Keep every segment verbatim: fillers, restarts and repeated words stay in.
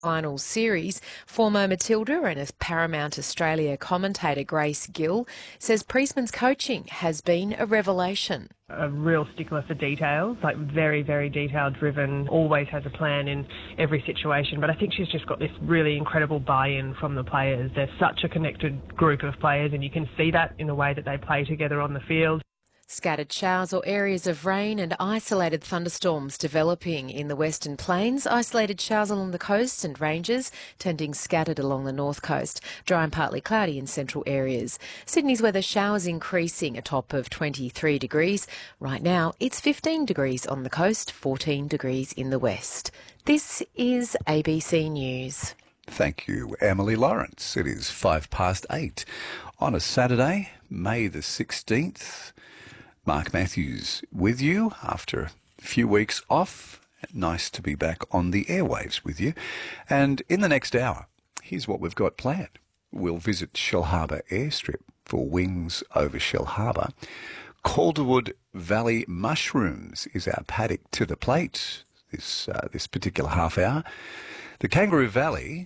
final series. Former Matilda and a Paramount Australia commentator Grace Gill says Priestman's coaching has been a revelation. A real stickler for details, like very, very detail driven, always has a plan in every situation. But I think she's just got this really incredible buy-in from the players. They're such a connected group of players, and you can see that in the way that they play together on the field. Scattered showers or areas of rain and isolated thunderstorms developing in the Western Plains. Isolated showers along the coast and ranges, tending scattered along the north coast. Dry and partly cloudy in central areas. Sydney's weather, showers increasing, a top of twenty-three degrees. Right now it's fifteen degrees on the coast, fourteen degrees in the west. This is A B C News. Thank you, Emily Lawrence. It is five past eight on a Saturday, May the sixteenth. Mark Matthews with you after a few weeks off. Nice to be back on the airwaves with you. And in the next hour, here's what we've got planned. We'll visit Shellharbour Airstrip for Wings over Shellharbour. Calderwood Valley Mushrooms is our paddock to the plate this uh, this particular half hour. The Kangaroo Valley,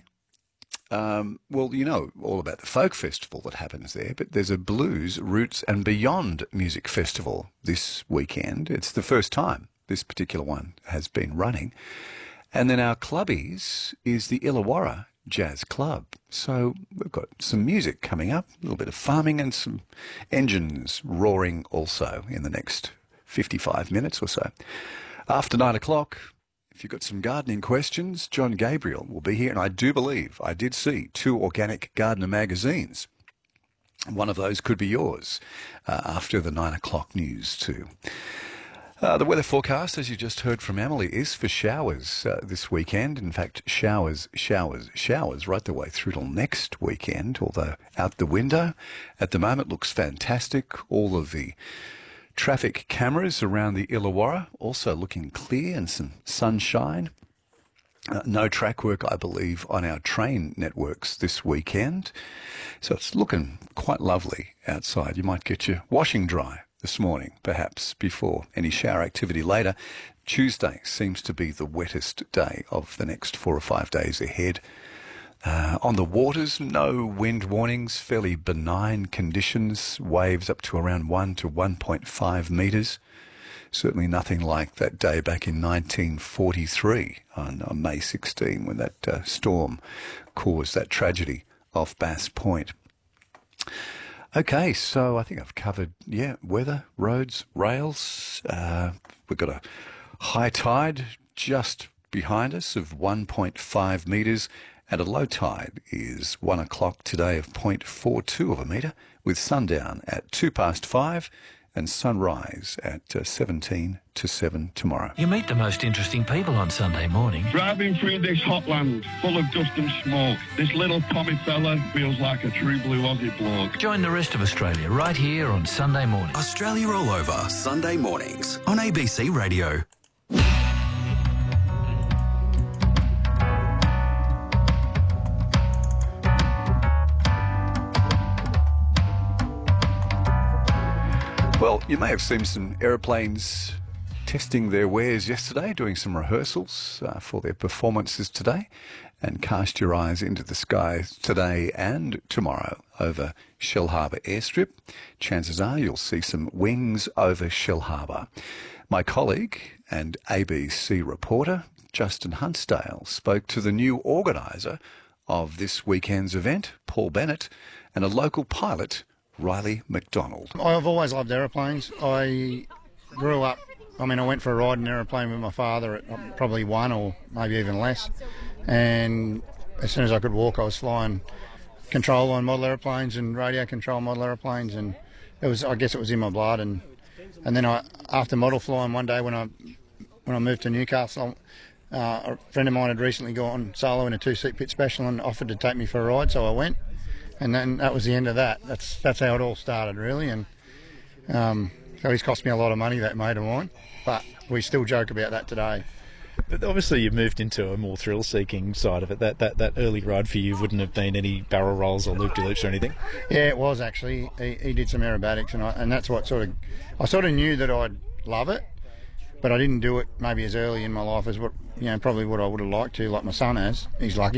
Um, well, you know all about the folk festival that happens there, but there's a Blues, Roots and Beyond music festival this weekend. It's the first time this particular one has been running. And then our clubbies is the Illawarra Jazz Club. So we've got some music coming up, a little bit of farming and some engines roaring also in the next fifty-five minutes or so. After nine o'clock... if you've got some gardening questions, John Gabriel will be here. And I do believe I did see two Organic Gardener magazines. One of those could be yours uh, after the nine o'clock news too. Uh, the weather forecast, as you just heard from Emily, is for showers uh, this weekend. In fact, showers, showers, showers right the way through till next weekend, although out the window at the moment looks fantastic. All of the traffic cameras around the Illawarra also looking clear and some sunshine. Uh, no track work, I believe, on our train networks this weekend. So it's looking quite lovely outside. You might get your washing dry this morning, perhaps, before any shower activity later. Tuesday seems to be the wettest day of the next four or five days ahead. Uh, on the waters, no wind warnings, fairly benign conditions, waves up to around one to one point five metres. Certainly nothing like that day back in nineteen forty-three on, on May sixteenth when that uh, storm caused that tragedy off Bass Point. Okay, so I think I've covered, yeah, weather, roads, rails. Uh, we've got a high tide just behind us of one point five metres. And a low tide is one o'clock today of zero point four two of a metre, with sundown at two past five and sunrise at uh, seventeen to seven tomorrow. You meet the most interesting people on Sunday morning. Driving through this hot land full of dust and smoke, this little Tommy fella feels like a true blue Aussie bloke. Join the rest of Australia right here on Sunday morning. Australia All Over, Sunday mornings on A B C Radio. Well, you may have seen some aeroplanes testing their wares yesterday, doing some rehearsals uh, for their performances today, and cast your eyes into the sky today and tomorrow over Shellharbour Airstrip. Chances are you'll see some wings over Shellharbour. My colleague and A B C reporter, Justin Huntsdale, spoke to the new organiser of this weekend's event, Paul Bennett, and a local pilot, Riley McDonald. I've always loved aeroplanes. I grew up, I mean, I went for a ride in an aeroplane with my father at probably one or maybe even less. And as soon as I could walk, I was flying control on model aeroplanes and radio control model aeroplanes. And it was, I guess it was in my blood. And and then I, after model flying one day when I when I moved to Newcastle, uh, a friend of mine had recently gone solo in a two-seat Pit Special and offered to take me for a ride, so I went. And then that was the end of that. That's that's how it all started, really. And um, so he's cost me a lot of money, that mate of mine. But we still joke about that today. But obviously you moved into a more thrill-seeking side of it. That, that that early ride for you wouldn't have been any barrel rolls or loop-de-loops or anything? Yeah, it was actually. He, he did some aerobatics, and I, and that's what sort of... I sort of knew that I'd love it, but I didn't do it maybe as early in my life as what, you know, probably what I would have liked to, like my son has. He's lucky.